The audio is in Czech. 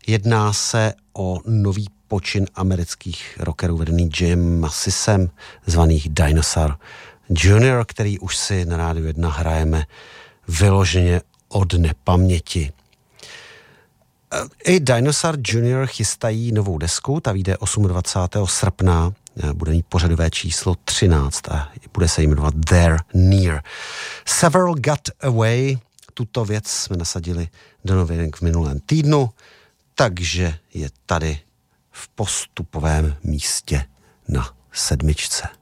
Jedná se o nový počin amerických rockerů vedený Jim Massisem, zvaných Dinosaur Junior, který už si na Rádiu 1 hrajeme vyloženě od nepaměti. I Dinosaur Junior chystají novou desku, ta vyjde 28. srpna, bude mít pořadové číslo 13 a bude se jmenovat There Near. Several Got Away, tuto věc jsme nasadili do novinek v minulém týdnu, takže je tady v postupovém místě na 7.